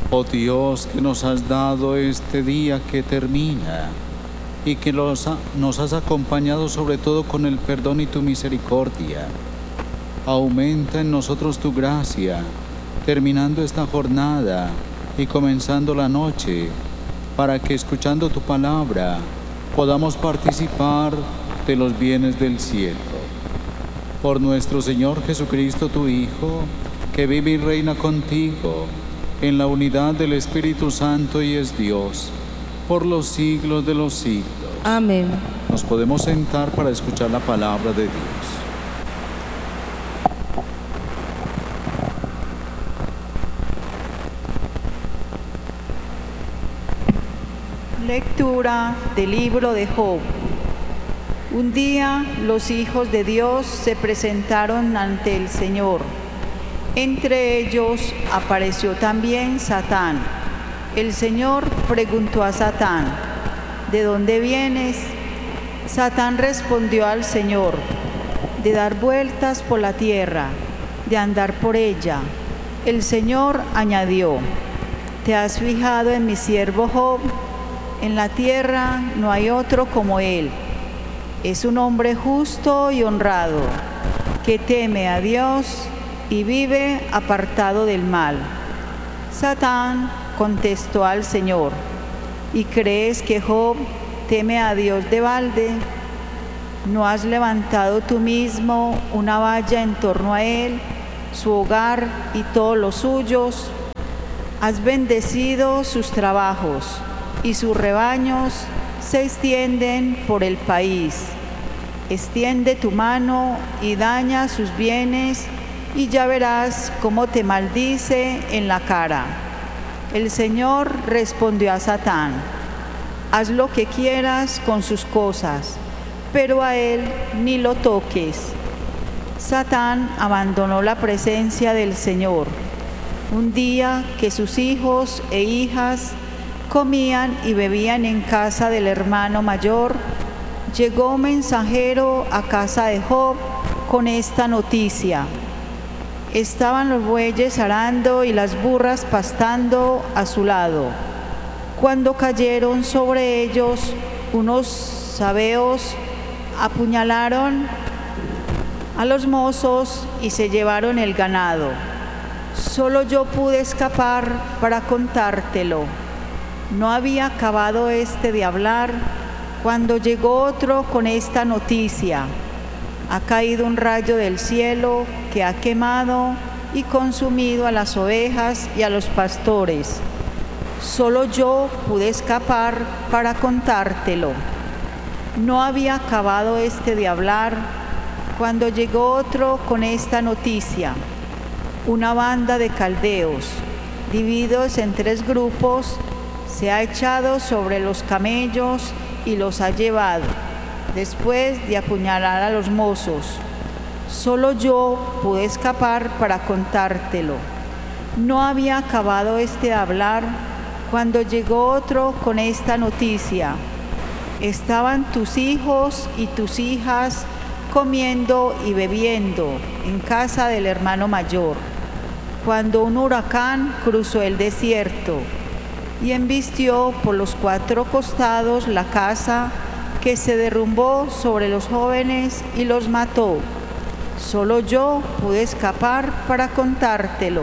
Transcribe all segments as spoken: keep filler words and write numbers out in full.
Oh Dios, que nos has dado este día que termina y que los ha- nos has acompañado sobre todo con el perdón y tu misericordia. Aumenta en nosotros tu gracia, terminando esta jornada y comenzando la noche, para que escuchando tu palabra podamos participar de los bienes del cielo. Por nuestro Señor Jesucristo, tu Hijo, que vive y reina contigo en la unidad del Espíritu Santo y es Dios, por los siglos de los siglos. Amén. Nos podemos sentar para escuchar la palabra de Dios. Lectura del libro de Job. Un día los hijos de Dios se presentaron ante el Señor. Entre ellos apareció también Satán. El Señor preguntó a Satán: ¿de dónde vienes? Satán respondió al Señor: de dar vueltas por la tierra, de andar por ella. El Señor añadió: ¿te has fijado en mi siervo Job? En la tierra no hay otro como él. Es un hombre justo y honrado, que teme a Dios y vive apartado del mal. Satán contestó al Señor: ¿y crees que Job teme a Dios de balde? ¿No has levantado tú mismo una valla en torno a él, su hogar y todos los suyos? Has bendecido sus trabajos y sus rebaños se extienden por el país. Extiende tu mano y daña sus bienes, y ya verás cómo te maldice en la cara. El Señor respondió a Satán: haz lo que quieras con sus cosas, pero a él ni lo toques. Satán abandonó la presencia del Señor. Un día que sus hijos e hijas comían y bebían en casa del hermano mayor, llegó un mensajero a casa de Job con esta noticia: estaban los bueyes arando y las burras pastando a su lado, cuando cayeron sobre ellos unos sabeos, apuñalaron a los mozos y se llevaron el ganado. Solo yo pude escapar para contártelo. No había acabado este de hablar cuando llegó otro con esta noticia: ha caído un rayo del cielo que ha quemado y consumido a las ovejas y a los pastores. Solo yo pude escapar para contártelo. No había acabado este de hablar cuando llegó otro con esta noticia: una banda de caldeos, divididos en tres grupos, se ha echado sobre los camellos y los ha llevado, después de apuñalar a los mozos. Solo yo pude escapar para contártelo. No había acabado este de hablar cuando llegó otro con esta noticia: estaban tus hijos y tus hijas comiendo y bebiendo en casa del hermano mayor, cuando un huracán cruzó el desierto y embistió por los cuatro costados la casa, que se derrumbó sobre los jóvenes y los mató. Solo yo pude escapar para contártelo.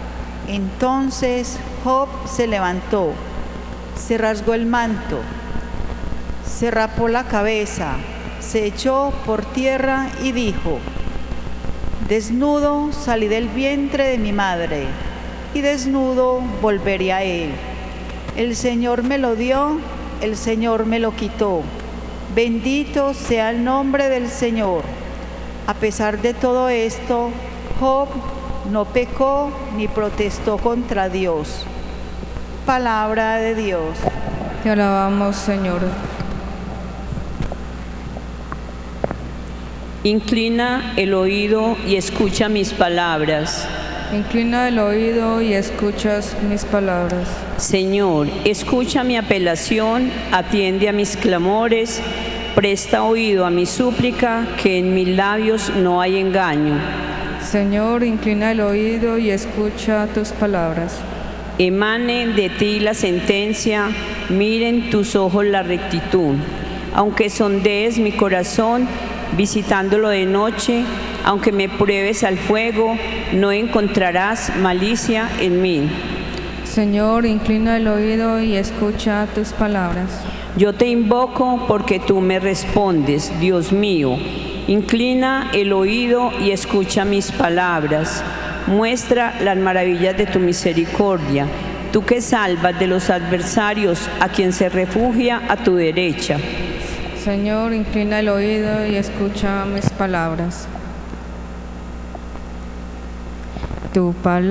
Entonces Job se levantó, se rasgó el manto, se rapó la cabeza, se echó por tierra y dijo: desnudo salí del vientre de mi madre, y desnudo volveré a él. El Señor me lo dio, el Señor me lo quitó. Bendito sea el nombre del Señor. A pesar de todo esto, Job no pecó ni protestó contra Dios. Palabra de Dios. Te alabamos, Señor. Inclina el oído y escucha mis palabras. Inclina el oído y escuchas mis palabras. Señor, escucha mi apelación, atiende a mis clamores, presta oído a mi súplica, que en mis labios no hay engaño. Señor, inclina el oído y escucha tus palabras. Emane de ti la sentencia, miren tus ojos la rectitud. Aunque sondees mi corazón, visitándolo de noche, aunque me pruebes al fuego, no encontrarás malicia en mí. Señor, inclina el oído y escucha tus palabras. Yo te invoco porque tú me respondes, Dios mío. Inclina el oído y escucha mis palabras. Muestra las maravillas de tu misericordia, tú que salvas de los adversarios a quien se refugia a tu derecha. Señor, inclina el oído y escucha mis palabras. Tu palabra